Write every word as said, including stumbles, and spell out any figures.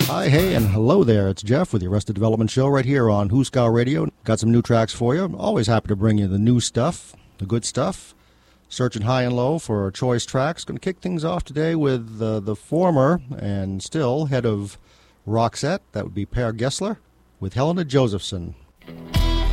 Hi, hey, and hello there. It's Jeff with the Arrested Development Show right here on Hooskow Radio. Got some new tracks for you. Always happy to bring you the new stuff, the good stuff. Searching high and low for choice tracks. Going to kick things off today with uh, the former and still head of Roxette. That would be Per Gessler with Helena Josephson.